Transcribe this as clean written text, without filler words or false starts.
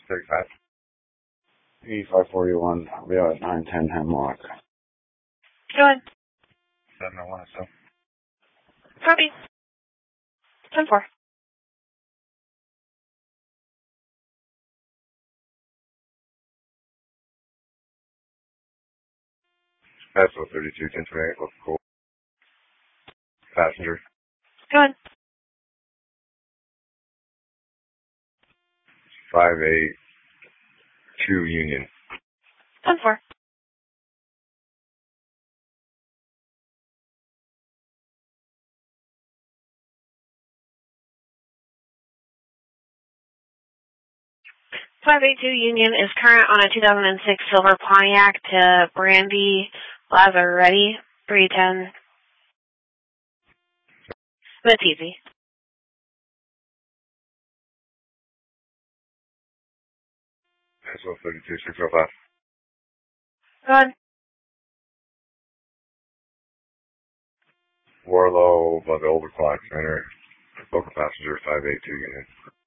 35. 8541, I'll be out at 910 Hemlock. Go ahead. 701 so. Copy. 10-4. Pasco 32, 1028, looks cool. Passenger. Go ahead. 582 Union. 10-4. .582 Union is current on a 2006 silver Pontiac to Brandy Lazaretti, 310. That's easy. Pasco 32, 605. Go ahead. Warlow, above the Older Clock Center. Local passenger 582 Union.